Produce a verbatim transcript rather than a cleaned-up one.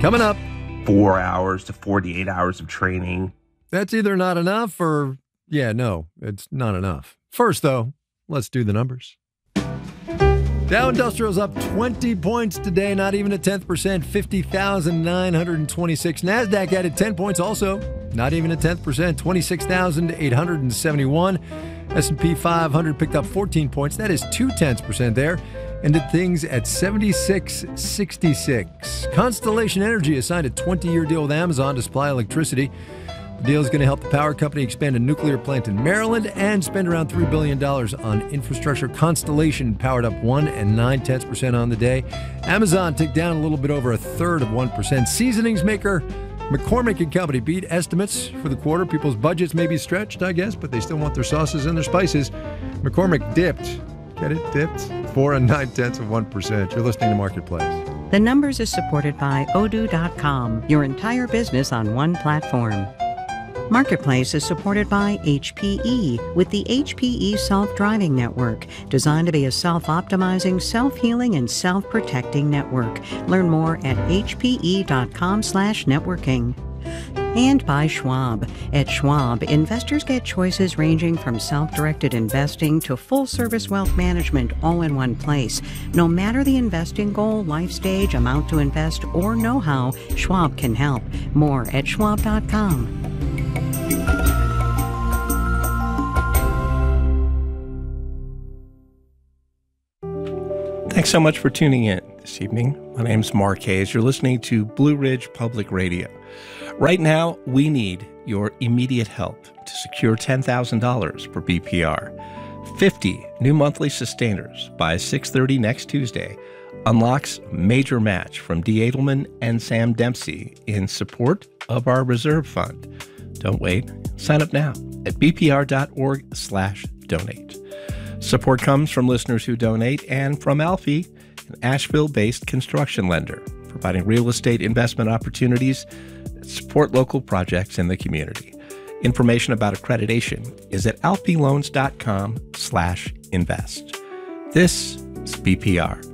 Coming up, four hours to forty-eight hours of training. That's either not enough or, yeah, no, it's not enough. First, though, let's do the numbers. Dow Industrial's up twenty points today, not even a tenth percent, fifty thousand nine hundred twenty-six. NASDAQ added ten points also, not even a tenth percent, twenty-six thousand eight hundred seventy-one. S and P five hundred picked up fourteen points, that is two tenths percent there, and did things at seventy-six sixty-six. Constellation Energy has signed a twenty-year deal with Amazon to supply electricity. The deal is going to help the power company expand a nuclear plant in Maryland and spend around three billion dollars on infrastructure. Constellation powered up one and nine tenths percent on the day. Amazon ticked down a little bit over a third of one percent. Seasonings maker McCormick and Company beat estimates for the quarter. People's budgets may be stretched, I guess, but they still want their sauces and their spices. McCormick dipped. Get it? Dipped. Four and nine tenths of one percent. You're listening to Marketplace. The Numbers is supported by Odoo dot com, your entire business on one platform. Marketplace is supported by H P E with the H P E Self-Driving Network, designed to be a self-optimizing, self-healing, and self-protecting network. Learn more at H P E dot com slash networking. And by Schwab. At Schwab, investors get choices ranging from self-directed investing to full-service wealth management all in one place. No matter the investing goal, life stage, amount to invest, or know-how, Schwab can help. More at Schwab dot com. Thanks so much for tuning in this evening. My name's Mark Hayes. You're listening to Blue Ridge Public Radio. Right now, we need your immediate help to secure ten thousand dollars for B P R. fifty new monthly sustainers by six thirty next Tuesday unlocks a major match from D. Edelman and Sam Dempsey in support of our reserve fund. Don't wait. Sign up now at b p r dot org slash donate. Support comes from listeners who donate and from Alfie, an Asheville-based construction lender, providing real estate investment opportunities that support local projects in the community. Information about accreditation is at alfie loans dot com slash invest. This is B P R.